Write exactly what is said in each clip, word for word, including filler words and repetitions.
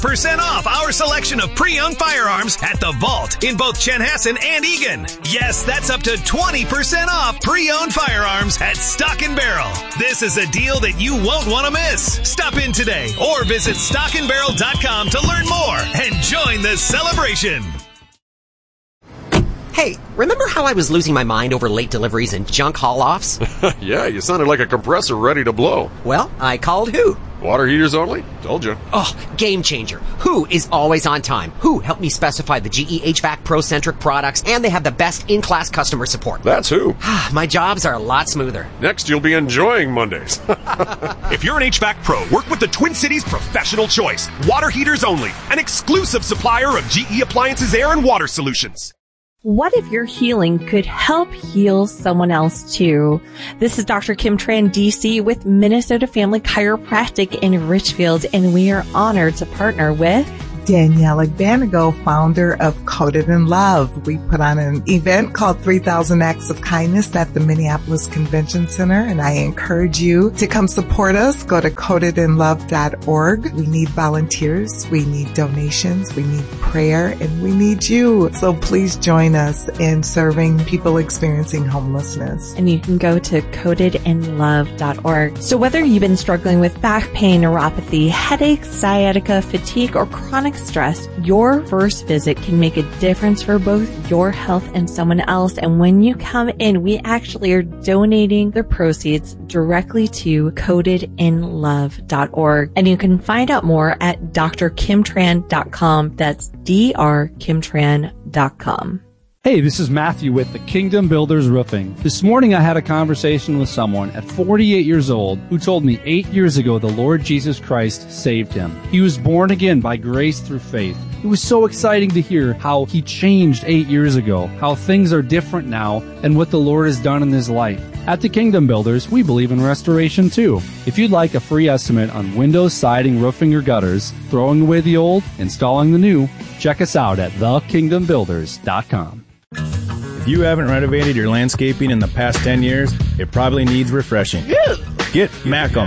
Percent off our selection of pre-owned firearms at the Vault in both Chanhassen and Eagan. Yes, that's up to twenty percent off pre-owned firearms at Stock and Barrel. This is a deal that you won't want to miss. Stop in today or visit stock and barrel dot com to learn more and join the celebration. Hey, remember how I was losing my mind over late deliveries and junk haul-offs? Yeah, you sounded like a compressor ready to blow. Well, I called who? Water heaters only? Told you. Oh, game changer. Who is always on time? Who helped me specify the G E H V A C Pro-centric products, and they have the best in-class customer support. That's who. My jobs are a lot smoother. Next, you'll be enjoying Mondays. If you're an H V A C pro, work with the Twin Cities Professional Choice. Water heaters only. An exclusive supplier of G E Appliances Air and Water Solutions. What if your healing could help heal someone else too? This is Doctor Kim Tran, D C with Minnesota Family Chiropractic in Richfield, and we are honored to partner with Danielle Banago, founder of Coated in Love. We put on an event called three thousand Acts of Kindness at the Minneapolis Convention Center, and I encourage you to come support us. Go to coated in love dot org. We need volunteers, we need donations, we need prayer, and we need you. So please join us in serving people experiencing homelessness. And you can go to coated in love dot org. So whether you've been struggling with back pain, neuropathy, headaches, sciatica, fatigue, or chronic stress, your first visit can make a difference for both your health and someone else. And when you come in, we actually are donating the proceeds directly to coated in love dot org. And you can find out more at d r kim tran dot com. That's d r kim tran dot com. Hey, this is Matthew with the Kingdom Builders Roofing. This morning I had a conversation with someone at forty-eight years old who told me eight years ago the Lord Jesus Christ saved him. He was born again by grace through faith. It was so exciting to hear how he changed eight years ago, how things are different now, and what the Lord has done in his life. At the Kingdom Builders, we believe in restoration too. If you'd like a free estimate on windows, siding, roofing, or gutters, throwing away the old, installing the new, check us out at the kingdom builders dot com. If you haven't renovated your landscaping in the past ten years, it probably needs refreshing. Get Macum.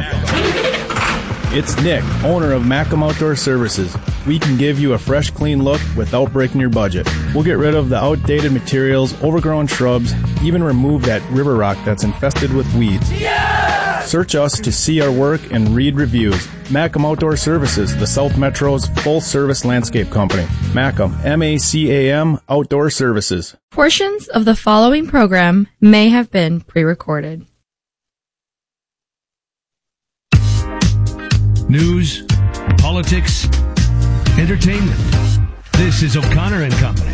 It's Nick, owner of Macum Outdoor Services. We can give you a fresh, clean look without breaking your budget. We'll get rid of the outdated materials, overgrown shrubs, even remove that river rock that's infested with weeds. Yeah! Search us to see our work and read reviews. Macum Outdoor Services, the South Metro's full-service landscape company. Macum, M A C A M, Outdoor Services. Portions of the following program may have been pre-recorded. News, politics, entertainment. This is O'Connor and Company.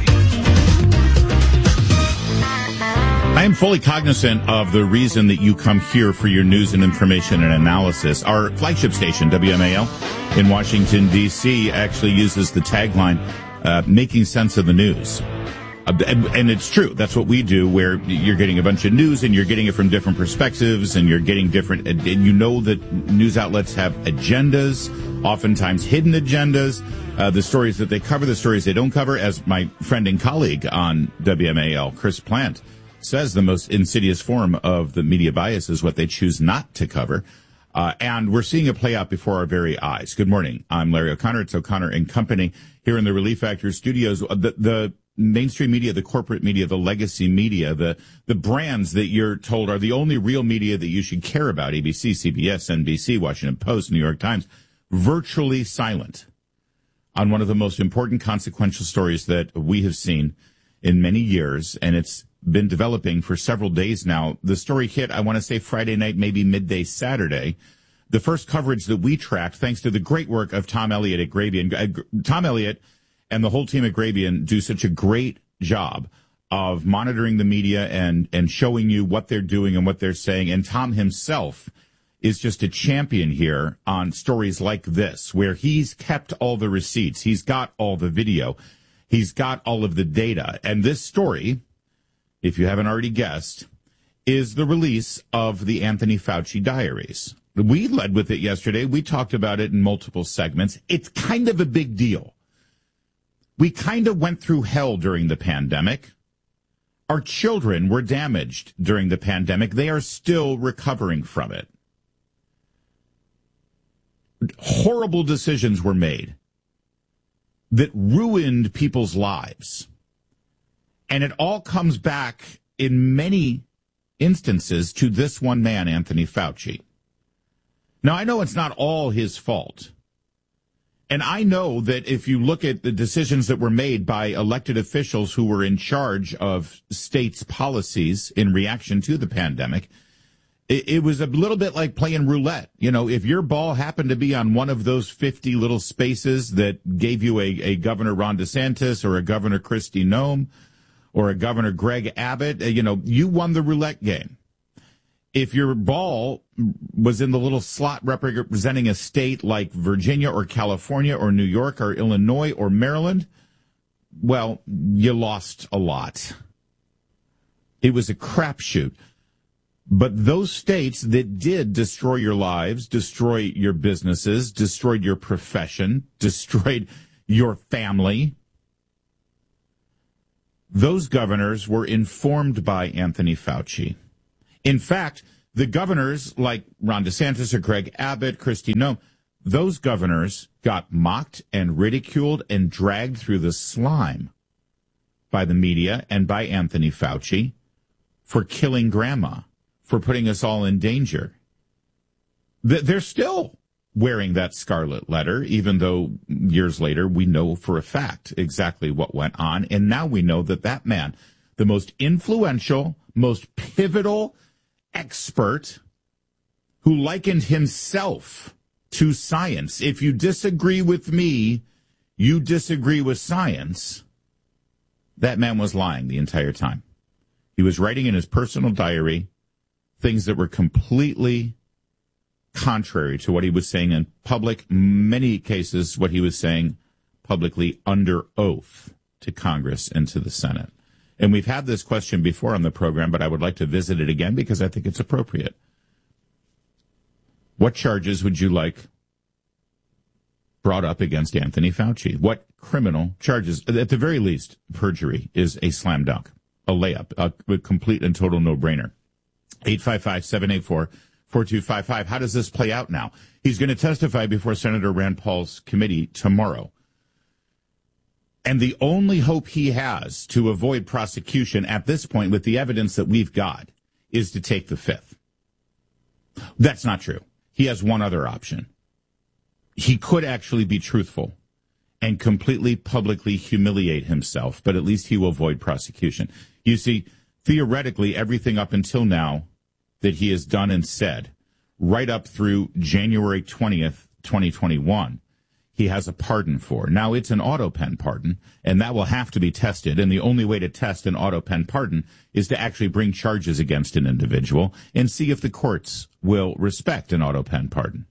I am fully cognizant of the reason that you come here for your news and information and analysis. Our flagship station, W M A L, in Washington, D C, actually uses the tagline, uh, making sense of the news. Uh, and, and it's true. That's what we do, where you're getting a bunch of news and you're getting it from different perspectives and you're getting different, and, and you know that news outlets have agendas, oftentimes hidden agendas. Uh, the stories that they cover, the stories they don't cover, as my friend and colleague on W M A L, Chris Plant, says, the most insidious form of the media bias is what they choose not to cover. Uh, and we're seeing it play out before our very eyes. Good morning. I'm Larry O'Connor. It's O'Connor and Company here in the Relief Factor studios. The, the mainstream media, the corporate media, the legacy media, the, the brands that you're told are the only real media that you should care about, A B C, C B S, N B C, Washington Post, New York Times, virtually silent on one of the most important consequential stories that we have seen in many years. And it's been developing for several days now. The story hit, I want to say Friday night, maybe midday Saturday. The first coverage that we tracked, thanks to the great work of Tom Elliott at Grabien. Uh, Tom Elliott and the whole team at Grabien do such a great job of monitoring the media and, and showing you what they're doing and what they're saying. And Tom himself is just a champion here on stories like this, where he's kept all the receipts. He's got all the video. He's got all of the data. And this story, if you haven't already guessed, is the release of the Anthony Fauci diaries. We led with it yesterday. We talked about it in multiple segments. It's kind of a big deal. We kind of went through hell during the pandemic. Our children were damaged during the pandemic. They are still recovering from it. Horrible decisions were made that ruined people's lives. And it all comes back in many instances to this one man, Anthony Fauci. Now, I know it's not all his fault. And I know that if you look at the decisions that were made by elected officials who were in charge of states' policies in reaction to the pandemic, it, it was a little bit like playing roulette. You know, if your ball happened to be on one of those fifty little spaces that gave you a, a Governor Ron DeSantis or a Governor Kristi Noem or a Governor Greg Abbott, you know, you won the roulette game. If your ball was in the little slot representing a state like Virginia or California or New York or Illinois or Maryland, well, you lost a lot. It was a crapshoot. But those states that did destroy your lives, destroy your businesses, destroyed your profession, destroyed your family, those governors were informed by Anthony Fauci. In fact, the governors like Ron DeSantis or Greg Abbott, Kristi Noem, those governors got mocked and ridiculed and dragged through the slime by the media and by Anthony Fauci for killing grandma, for putting us all in danger. They're still wearing that scarlet letter, even though years later we know for a fact exactly what went on. And now we know that that man, the most influential, most pivotal expert who likened himself to science. If you disagree with me, you disagree with science. That man was lying the entire time. He was writing in his personal diary things that were completely contrary to what he was saying in public. Many cases, what he was saying publicly under oath to Congress and to the Senate. And we've had this question before on the program, but I would like to visit it again because I think it's appropriate. What charges would you like brought up against Anthony Fauci? What criminal charges? At the very least, perjury is a slam dunk, a layup, a, a complete and total no-brainer. eight five five, seven eight four, four two five five. How does this play out now? He's going to testify before Senator Rand Paul's committee tomorrow. And the only hope he has to avoid prosecution at this point with the evidence that we've got is to take the fifth. That's not true. He has one other option. He could actually be truthful and completely publicly humiliate himself, but at least he will avoid prosecution. You see, theoretically, everything up until now that he has done and said, right up through January twentieth, twenty twenty-one, he has a pardon for. Now, it's an auto pen pardon, and that will have to be tested. And the only way to test an auto pen pardon is to actually bring charges against an individual and see if the courts will respect an auto pen pardon.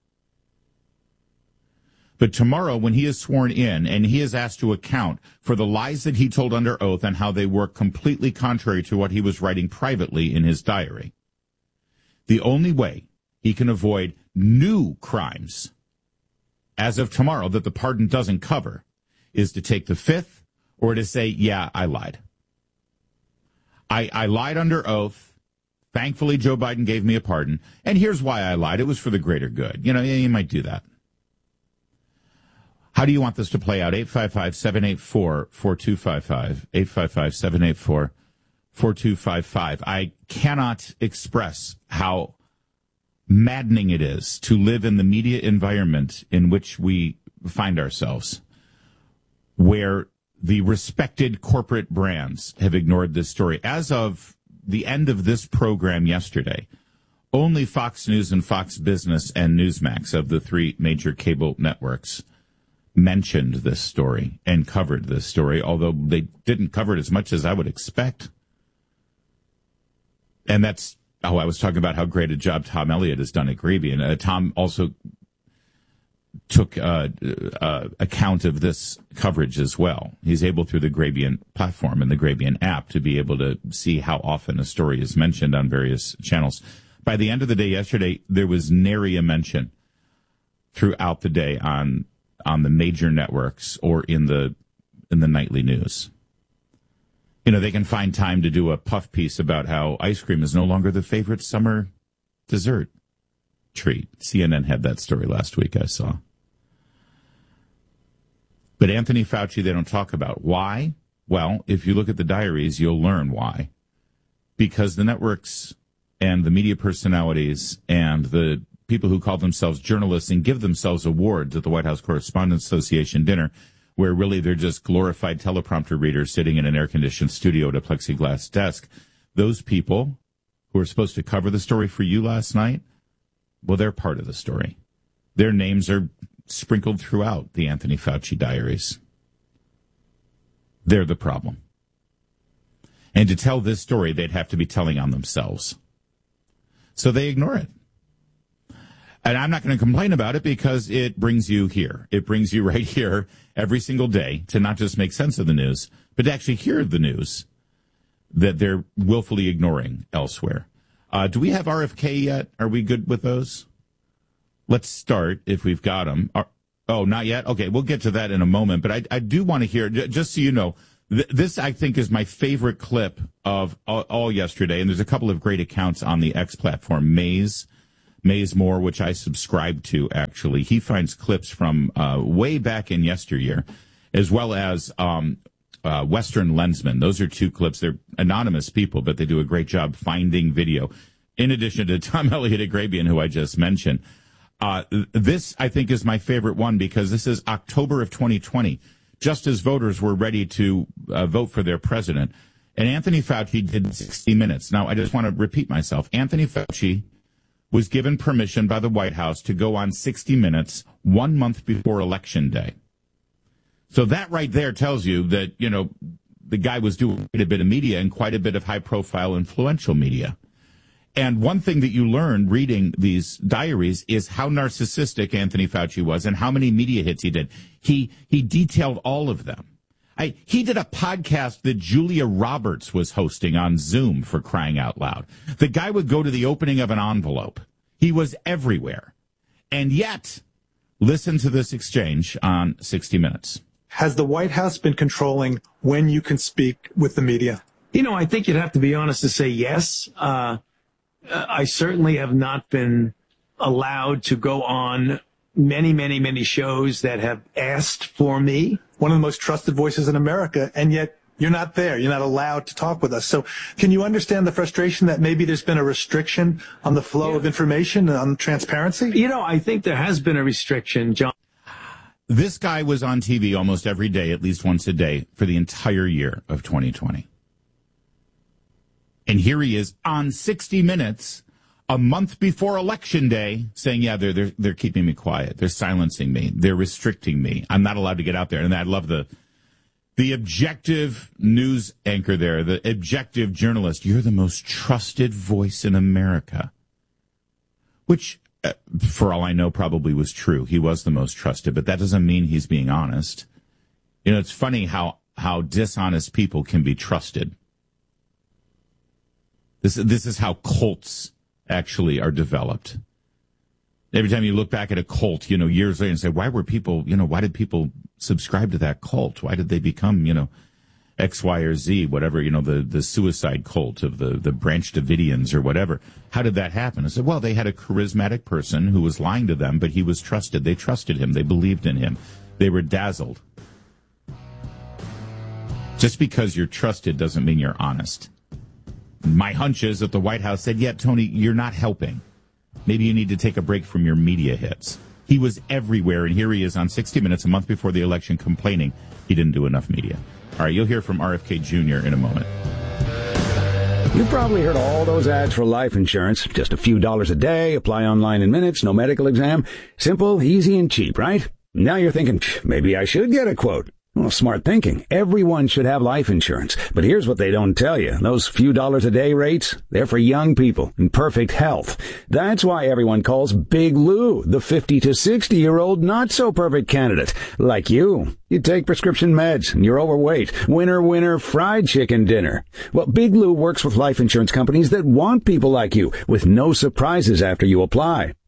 But tomorrow, when he is sworn in and he is asked to account for the lies that he told under oath and how they were completely contrary to what he was writing privately in his diary, the only way he can avoid new crimes as of tomorrow that the pardon doesn't cover is to take the fifth or to say, yeah, I lied. I, I lied under oath. Thankfully, Joe Biden gave me a pardon. And here's why I lied. It was for the greater good. You know, you might do that. How do you want this to play out? eight five five, seven eight four, four two five five. eight five five, seven eight four, four two five five. I cannot express how maddening it is to live in the media environment in which we find ourselves, where the respected corporate brands have ignored this story. As of the end of this program yesterday, only Fox News and Fox Business and Newsmax of the three major cable networks mentioned this story and covered this story, although they didn't cover it as much as I would expect. And that's, oh, I was talking about how great a job Tom Elliott has done at Grabien. Uh, Tom also took uh, uh, account of this coverage as well. He's able, through the Grabien platform and the Grabien app, to be able to see how often a story is mentioned on various channels. By the end of the day yesterday, there was nary a mention throughout the day on on the major networks or in the in the nightly news. You know, they can find time to do a puff piece about how ice cream is no longer the favorite summer dessert treat. C N N had that story last week, I saw. But Anthony Fauci, they don't talk about. Why? Well, if you look at the diaries, you'll learn why. Because the networks and the media personalities and the people who call themselves journalists and give themselves awards at the White House Correspondents Association dinner, where really they're just glorified teleprompter readers sitting in an air-conditioned studio at a plexiglass desk, those people who were supposed to cover the story for you last night, well, they're part of the story. Their names are sprinkled throughout the Anthony Fauci diaries. They're the problem. And to tell this story, they'd have to be telling on themselves. So they ignore it. And I'm not going to complain about it because it brings you here. It brings you right here every single day to not just make sense of the news, but to actually hear the news that they're willfully ignoring elsewhere. Uh, do we have R F K yet? Are we good with those? Let's start if we've got them. Are, oh, not yet? Okay, we'll get to that in a moment. But I, I do want to hear, just so you know, th- this I think is my favorite clip of all, all yesterday. And there's a couple of great accounts on the X platform. Maze, Maze Moore, which I subscribe to, actually. He finds clips from uh, way back in yesteryear, as well as um, uh, Western Lensman. Those are two clips. They're anonymous people, but they do a great job finding video. In addition to Tom Elliott Agrabian, who I just mentioned. Uh, this, I think, is my favorite one because this is October of twenty twenty, just as voters were ready to uh, vote for their president. And Anthony Fauci did sixty minutes. Now, I just want to repeat myself. Anthony Fauci was given permission by the White House to go on sixty minutes one month before Election Day. So that right there tells you that, you know, the guy was doing quite a bit of media and quite a bit of high-profile, influential media. And one thing that you learn reading these diaries is how narcissistic Anthony Fauci was and how many media hits he did. He he detailed all of them. I, he did a podcast that Julia Roberts was hosting on Zoom, for crying out loud. The guy would go to the opening of an envelope. He was everywhere. And yet, listen to this exchange on sixty minutes. Has the White House been controlling when you can speak with the media? You know, I think you'd have to be honest to say yes. Uh, I certainly have not been allowed to go on many, many, many shows that have asked for me. One of the most trusted voices in America, and yet you're not there. You're not allowed to talk with us. So can you understand the frustration that maybe there's been a restriction on the flow yeah. of information, on transparency? You know, I think there has been a restriction, John. This guy was on T V almost every day, at least once a day, for the entire year of twenty twenty. And here he is on sixty minutes, a month before Election Day, saying, yeah, they're, they're, they're keeping me quiet. They're silencing me. They're restricting me. I'm not allowed to get out there. And I love the, the objective news anchor there, the objective journalist. You're the most trusted voice in America, which, uh, for all I know, probably was true. He was the most trusted, but that doesn't mean he's being honest. You know, it's funny how, how dishonest people can be trusted. This, this is how cults actually are developed. Every time you look back at a cult, you know, years later and say, why were people, you know, why did people subscribe to that cult? Why did they become, you know, X, Y, or Z, whatever, you know, the, the suicide cult of the, the Branch Davidians or whatever? How did that happen? I said, well, they had a charismatic person who was lying to them, but he was trusted. They trusted him. They believed in him. They were dazzled. Just because you're trusted doesn't mean you're honest. My hunch is that the White House said, yeah, Tony, you're not helping. Maybe you need to take a break from your media hits. He was everywhere, and here he is on sixty minutes a month before the election complaining he didn't do enough media. All right, you'll hear from R F K Junior in a moment. You've probably heard all those ads for life insurance. Just a few dollars a day, apply online in minutes, no medical exam. Simple, easy, and cheap, right? Now you're thinking, maybe I should get a quote. Well, smart thinking. Everyone should have life insurance. But here's what they don't tell you. Those few dollars a day rates, they're for young people in perfect health. That's why everyone calls Big Lou the fifty to sixty year old not so perfect candidate. Like you. You take prescription meds and you're overweight. Winner, winner, fried chicken dinner. Well, Big Lou works with life insurance companies that want people like you with no surprises after you apply.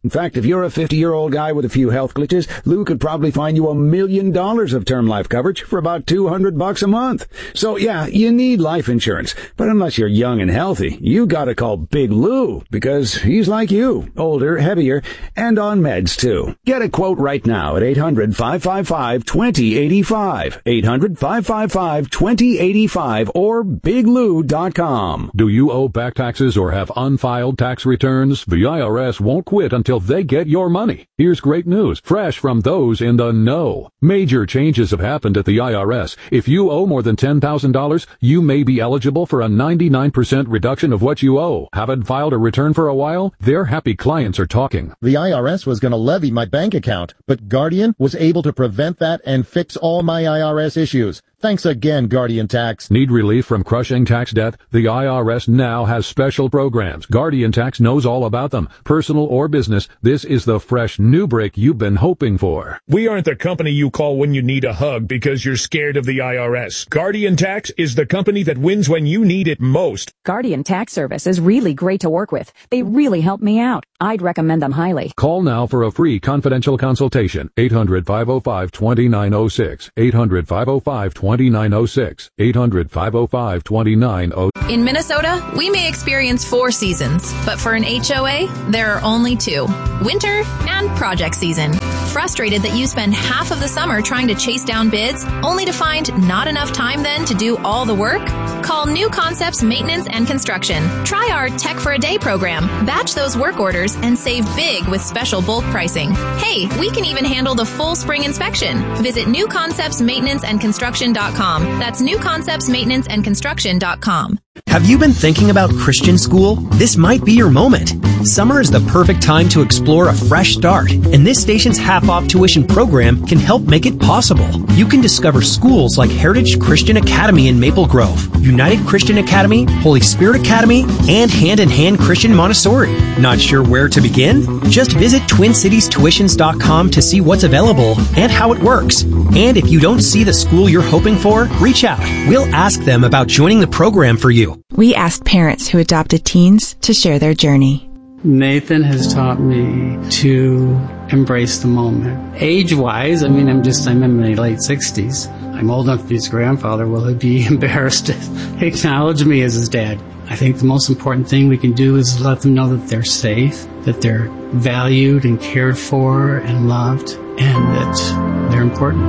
In fact, if you're a fifty-year-old guy with a few health glitches, Lou could probably find you a million dollars of term life coverage for about two hundred bucks a month. So yeah, you need life insurance. But unless you're young and healthy, you gotta call Big Lou, because he's like you, older, heavier, and on meds too. Get a quote right now at eight hundred, five five five, two zero eight five, eight hundred, five five five, two zero eight five, or big lou dot com. Do you owe back taxes or have unfiled tax returns? The I R S won't quit until they get your money. Here's great news, fresh from those in the know. Major changes have happened at the I R S. If you owe more than ten thousand dollars, you may be eligible for a ninety-nine percent reduction of what you owe. Haven't filed a return for a while? Their happy clients are talking. The I R S was going to levy my bank account, but Guardian was able to prevent that and fix all my I R S issues. Thanks again, Guardian Tax. Need relief from crushing tax debt? The I R S now has special programs. Guardian Tax knows all about them. Personal or business, this is the fresh new break you've been hoping for. We aren't the company you call when you need a hug because you're scared of the I R S. Guardian Tax is the company that wins when you need it most. Guardian Tax Service is really great to work with. They really help me out. I'd recommend them highly. Call now for a free confidential consultation. eight hundred, five oh five, two nine oh six. eight hundred, five oh five, two nine oh six. eight hundred, five oh five, two nine oh six. In Minnesota, we may experience four seasons, but for an H O A, there are only two. Winter and project season. Frustrated that you spend half of the summer trying to chase down bids, only to find not enough time then to do all the work? Call New Concepts Maintenance and Construction. Try our Tech for a Day program. Batch those work orders and save big with special bulk pricing. Hey, we can even handle the full spring inspection. Visit new concepts maintenance and construction dot com. That's new concepts maintenance and construction dot com. Have you been thinking about Christian school? This might be your moment. Summer is the perfect time to explore a fresh start, and this station's half-off tuition program can help make it possible. You can discover schools like Heritage Christian Academy in Maple Grove, United Christian Academy, Holy Spirit Academy, and Hand in Hand Christian Montessori. Not sure where to begin? Just visit twin cities tuitions dot com to see what's available and how it works. And if you don't see the school you're hoping for, reach out. We'll ask them about joining the program for you. We asked parents who adopted teens to share their journey. Nathan has taught me to embrace the moment. Age-wise, I mean, I'm just, I'm in my late sixties. I'm old enough to be his grandfather. Will he be embarrassed to acknowledge me as his dad? I think the most important thing we can do is let them know that they're safe, that they're valued and cared for and loved, and that they're important.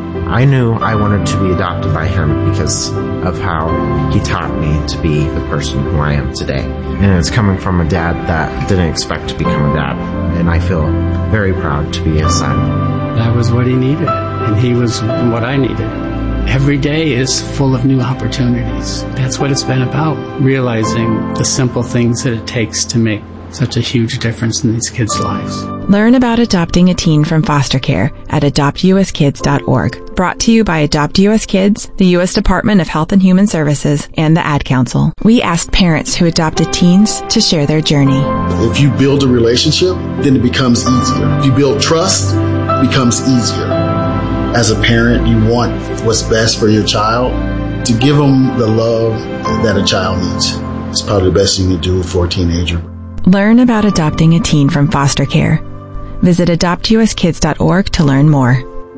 I knew I wanted to be adopted by him because of how he taught me to be the person who I am today. And it's coming from a dad that didn't expect to become a dad. And I feel very proud to be his son. That was what he needed, and he was what I needed. Every day is full of new opportunities. That's what it's been about, realizing the simple things that it takes to make such a huge difference in these kids' lives. Learn about adopting a teen from foster care at adopt u s kids dot org. Brought to you by Adopt U S Kids, the U S Department of Health and Human Services, and the Ad Council. We asked parents who adopted teens to share their journey. If you build a relationship, then it becomes easier. If you build trust, it becomes easier. As a parent, you want what's best for your child. To give them the love that a child needs. It's probably the best thing you can do for a teenager. Learn about adopting a teen from foster care. Visit adopt u s kids dot org to learn more.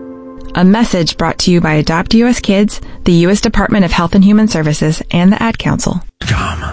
A message brought to you by Adopt U S Kids, the U S Department of Health and Human Services, and the Ad Council.